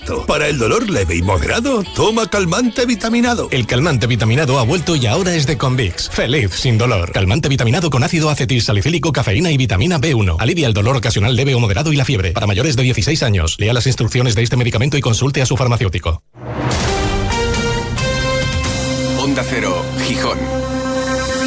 efecto. Para el dolor leve y moderado, toma calmante vitaminado. El calmante vitaminado ha vuelto y ahora es de Convix. Feliz sin dolor. Calmante vitaminado con ácido acetilsalicílico, cafeína y vitamina B1. Alivia el dolor ocasional leve o moderado y la fiebre. Para mayores de 16 años. Lea las instrucciones de este medicamento y consulte a su farmacéutico. Onda Cero, Gijón.